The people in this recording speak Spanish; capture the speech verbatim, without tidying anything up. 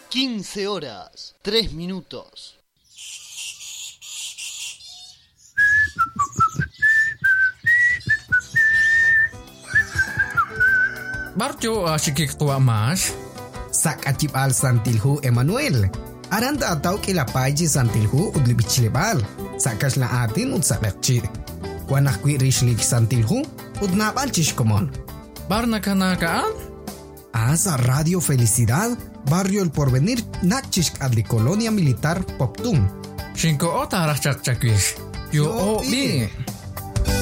quince horas, tres minutos. Barjo asyik tua mas. Sak acip al santilhu Emmanuel. Aranda atau ke lapai ji santilhu udli bichlebal. Sakas la atin ud sakakci. Kuanak kwi rishlik santilhu ud napal chishkomon. Barna kanakaan? Asa Radio Felicidad, Barrio El Porvenir, Nachishk adli Colonia Militar Poptum. Shinko ota rachak chakwish. Yo o bi.